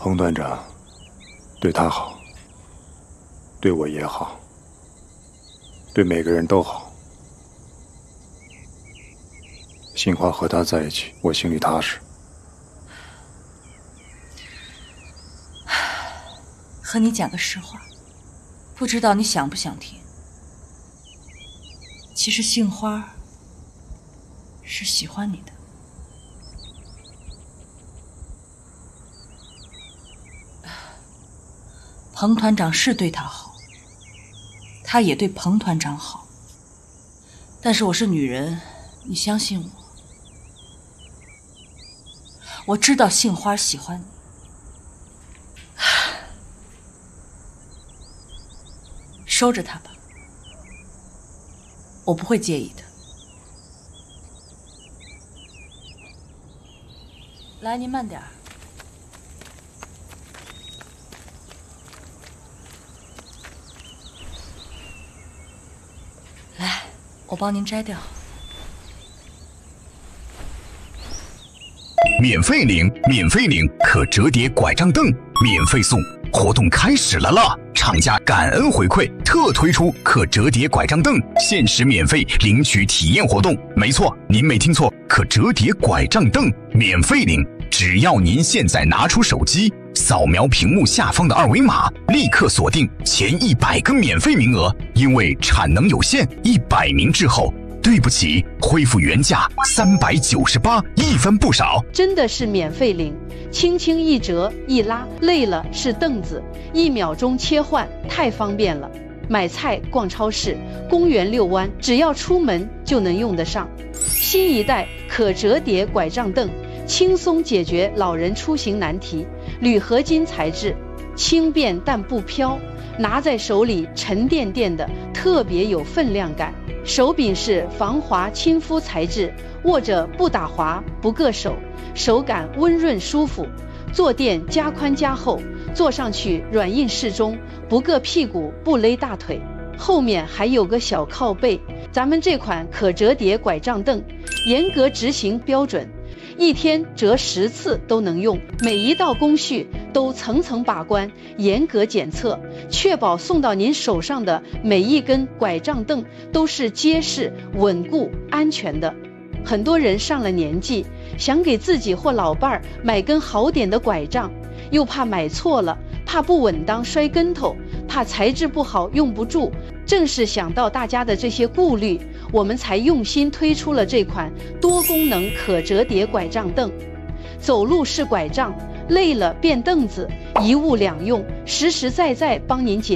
彭团长对他好，对我也好，对每个人都好。杏花和他在一起，我心里踏实。 和你讲个实话，不知道你想不想听。其实杏花是喜欢你的。彭团长是对他好，他也对彭团长好。但是我是女人，你相信我。我知道杏花喜欢你。收着它吧，我不会介意的。来，您慢点儿。来，我帮您摘掉。 免费领，免费领可折叠拐杖凳，免费送，活动开始了啦！厂家感恩回馈，特推出可折叠拐杖凳，限时免费领取体验活动。没错，您没听错，可折叠拐杖凳免费领，只要您现在拿出手机，扫描屏幕下方的二维码，立刻锁定前100个免费名额。因为产能有限，100名之后，对不起，恢复原价398，一分不少。 真的是免费领，轻轻一折一拉，累了是凳子，1秒钟切换，太方便了。买菜、逛超市、公园遛弯，只要出门就能用得上。新一代可折叠拐杖凳，轻松解决老人出行难题。铝合金材质，轻便但不飘，拿在手里沉甸甸的，特别有分量感。手柄是防滑亲肤材质，握着不打滑不硌手，手感温润舒服。坐垫加宽加厚，坐上去软硬适中，不硌屁股不勒大腿。后面还有个小靠背。咱们这款可折叠拐杖凳严格执行标准，1天折10次都能用，每一道工序都层层把关，严格检测，确保送到您手上的每一根拐杖凳都是结实、稳固、安全的。很多人上了年纪，想给自己或老伴儿买根好点的拐杖，又怕买错了，怕不稳当摔跟头，怕材质不好用不住。正是想到大家的这些顾虑，我们才用心推出了这款多功能可折叠拐杖凳。走路是拐杖，累了变凳子，一物两用，实实在在帮您解决